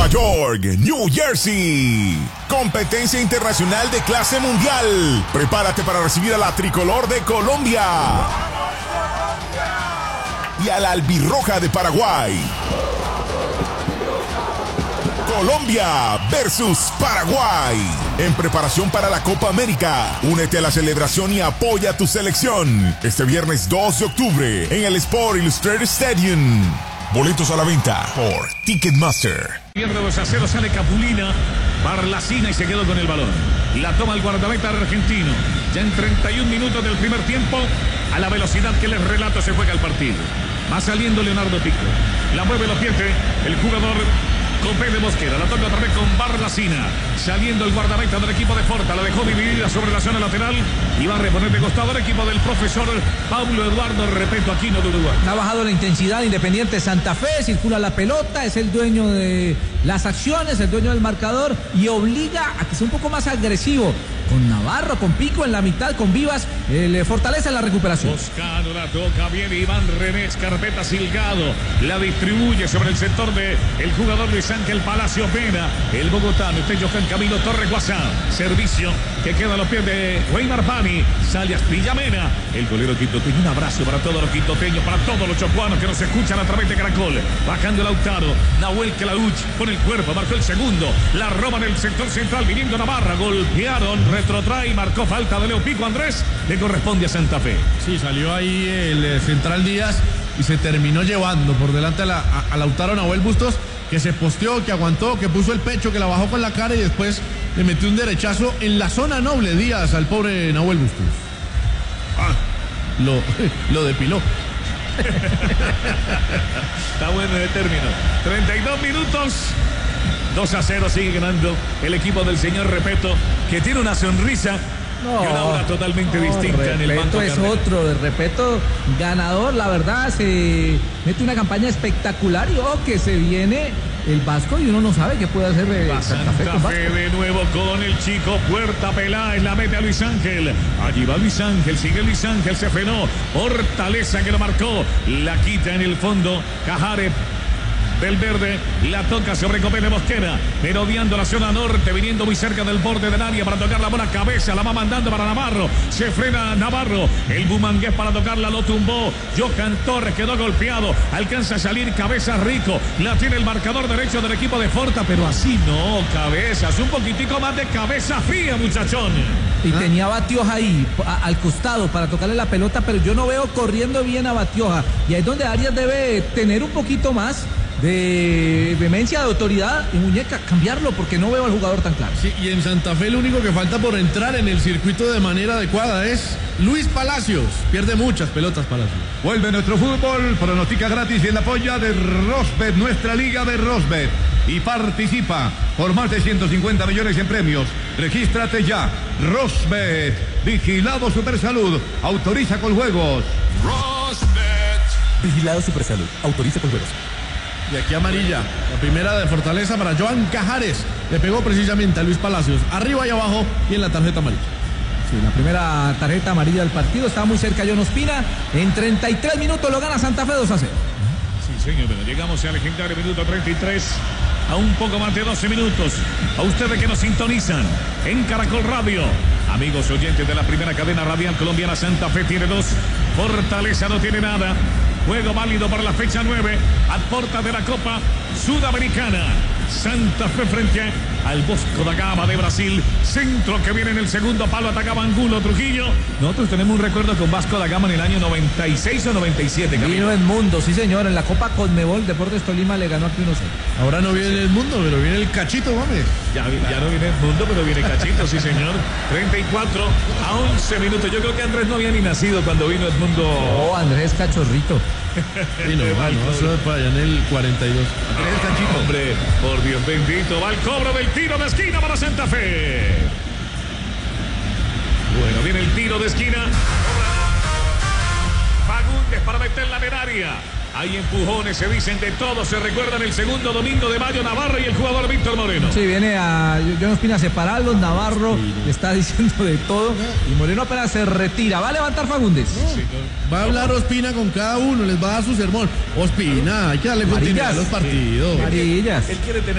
York, New Jersey. Competencia internacional de clase mundial. Prepárate para recibir a la tricolor de Colombia y a la albirroja de Paraguay. Colombia versus Paraguay. En preparación para la Copa América. Únete a la celebración y apoya a tu selección. Este viernes 2 de octubre en el Sport Illustrated Stadium. Boletos a la venta por Ticketmaster. Pierde 2-0, sale Capulina, Barlacina y se quedó con el balón. La toma el guardameta argentino. Ya en 31 minutos del primer tiempo, a la velocidad que les relato se juega el partido. Va saliendo Leonardo Pico. La mueve, lo pierde el jugador Copé de Mosquera. La toca otra vez con Barlacina. Saliendo el guardameta del equipo de Forta. La dejó dividida sobre la zona lateral. Y va a reponer de costado el equipo del profesor Pablo Eduardo Repeto Aquino de Uruguay. Ha bajado la intensidad Independiente Santa Fe. Circula la pelota. Es el dueño de las acciones, el dueño del marcador. Y obliga a que sea un poco más agresivo. Con Navarro, con Pico en la mitad, con Vivas, le fortalece la recuperación. Buscando la toca bien Iván René, carpeta Silgado, la distribuye sobre el sector de el jugador Luis Ángel Palacio Pena, el bogotano, Johan Camilo Torres Guasá, servicio que queda a los pies de Weimar Pani, sale Astilla Mena, el golero quintoteño, un abrazo para todos los quintoteños, para todos los chocuanos que nos escuchan a través de Caracol, bajando Lautaro, Nahuel Kelauch, con el cuerpo, marcó el segundo, la roba en el sector central, viniendo Navarra, golpearon, retrotrae, marcó falta de Leo Pico. Andrés, le corresponde a Santa Fe. Sí, salió ahí el central Díaz y se terminó llevando por delante a Lautaro Nahuel Bustos, que se posteó, que aguantó, que puso el pecho, que la bajó con la cara y después le metió un derechazo en la zona noble Díaz al pobre Nahuel Bustos. Lo depiló. Está bueno el término. 32 minutos. 2-0 sigue ganando el equipo del señor Repeto, que tiene una sonrisa y una aura totalmente distinta en el banco. Es otro, de Repeto ganador, la verdad, se mete una campaña espectacular y que se viene el Vasco y uno no sabe qué puede hacer Santa Fe de nuevo con el chico Puerta Peláez, la mete a Luis Ángel, allí va Luis Ángel, sigue Luis Ángel, se frenó, Hortaleza que lo marcó, la quita en el fondo Cajare del verde, la toca sobre Copé de Mosquera, merodeando la zona norte, viniendo muy cerca del borde del área para tocar la bola cabeza, la va mandando para Navarro, se frena Navarro, el Bumangués para tocarla, lo tumbó, Johan Torres quedó golpeado, alcanza a salir Cabeza Rico, la tiene el marcador derecho del equipo de Forta, pero así no, Cabezas, un poquitico más de cabeza fría, muchachón. Y tenía a Batioja ahí, al costado, para tocarle la pelota, pero yo no veo corriendo bien a Batioja, y ahí es donde Arias debe tener un poquito más de vehemencia, de autoridad y muñeca, cambiarlo porque no veo al jugador tan claro. Sí, y en Santa Fe lo único que falta por entrar en el circuito de manera adecuada es Luis Palacios. Pierde muchas pelotas Palacios. Vuelve nuestro fútbol, pronostica gratis y en la polla de Rosbet, nuestra liga de Rosbet. Y participa por más de 150 millones en premios. Regístrate ya. Rosbet, vigilado Supersalud, autoriza con juegos. Rosbet, vigilado Supersalud, autoriza con juegos. Y aquí amarilla, la primera de Fortaleza para Joan Cajares. Le pegó precisamente a Luis Palacios, arriba y abajo y en la tarjeta amarilla. Sí, la primera tarjeta amarilla del partido, estaba muy cerca John Ospina. En 33 minutos lo gana Santa Fe 2-0. Sí, señor, bueno, llegamos al legendario minuto 33, a un poco más de 12 minutos. A ustedes que nos sintonizan en Caracol Radio, amigos oyentes de la primera cadena radial colombiana, Santa Fe tiene 2, Fortaleza no tiene nada. Juego válido para la fecha 9, a puerta de la Copa Sudamericana. Santa Fe frente al Vasco da Gama de Brasil. Centro que viene en el segundo palo, atacaba Angulo Trujillo. Nosotros tenemos un recuerdo con Vasco da Gama en el año 96 o 97. Vino Edmundo, sí señor, en la Copa Conmebol Deportes Tolima le ganó aquí 1-0. Ahora no viene Edmundo, pero viene el Cachito Gómez. Ya no viene Edmundo, pero viene Cachito, sí señor. 34 a 11 minutos. Yo creo que Andrés no había ni nacido cuando vino Edmundo. Oh, Andrés Cachorrito. Y no, eso es para allá en el 42. Andrés Cachito. Hombre, por Dios bendito, va el cobro del tiro de esquina para Santa Fe. Bueno, viene el tiro de esquina. Fagundes para meterla en el área. Hay empujones, se dicen de todo. Se recuerdan el segundo domingo de mayo, Navarro y el jugador Víctor Moreno. Sí, viene a John Ospina a separarlos. Navarro le está diciendo de todo. Y Moreno apenas se retira. ¿Va a levantar Fagundes? Va a hablar Ospina con cada uno, les va a dar su sermón. Ospina, hay que darle continuidad a los partidos. Amarillas. Él quiere tener